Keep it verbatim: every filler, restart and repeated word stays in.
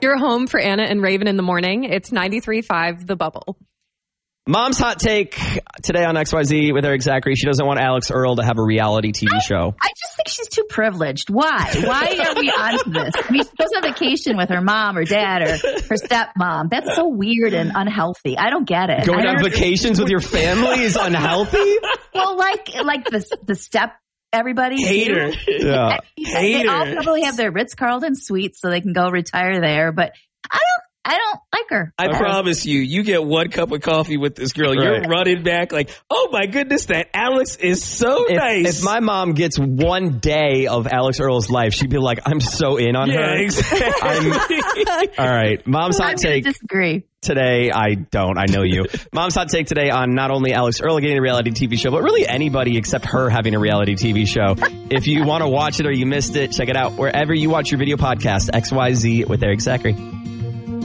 You're home for Anna and Raven in the morning. It's ninety-three point five The Bubble. Mom's hot take today on X Y Z with Eric Zachary. She doesn't want Alex Earl to have a reality T V I, show. I just think she's too privileged. Why? Why are we onto this? I mean, she goes on vacation with her mom or dad or her stepmom. That's so weird and unhealthy. I don't get it. Going on vacations with your family is unhealthy? Well, like like the the step everybody Hater. Yeah. They all Hater. probably have their Ritz-Carlton suites so they can go retire there. But I don't. I don't like her. I Okay. promise you, you get one cup of coffee with this girl, you're Right. running back like, oh my goodness, that Alex is so If, nice. if my mom gets one day of Alex Earl's life, she'd be like, I'm so in on yeah, her. exactly. All right. Mom's I'm hot gonna take disagree. today. I don't. I know you. Mom's hot take today on not only Alex Earl getting a reality T V show, but really anybody except her having a reality T V show. If you want to watch it or you missed it, check it out wherever you watch your video podcast, X Y Z with Eric Zachary.